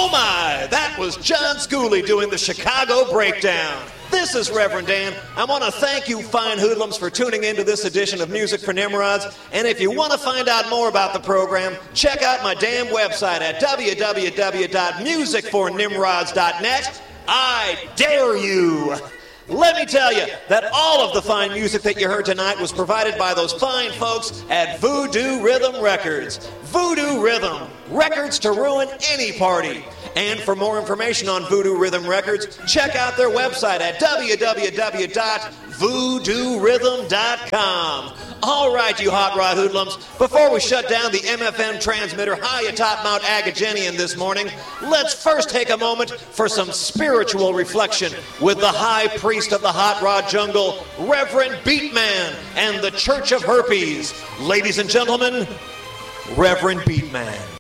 Oh my, that was John Schooley doing the Chicago Breakdown. This is Reverend Dan. I want to thank you fine hoodlums for tuning into this edition of Music for Nimrods. And if you want to find out more about the program, check out my damn website at www.musicfornimrods.net. I dare you. Let me tell you that all of the fine music that you heard tonight was provided by those fine folks at Voodoo Rhythm Records. Voodoo Rhythm, records to ruin any party. And for more information on Voodoo Rhythm Records, check out their website at www.voodooRhythm.com. All right, you hot rod hoodlums, before we shut down the MFM transmitter high atop Mount Agagenian this morning, let's first take a moment for some spiritual reflection with the high priest of the hot rod jungle, Reverend Beatman and the Church of Herpes. Ladies and gentlemen, Reverend Beatman.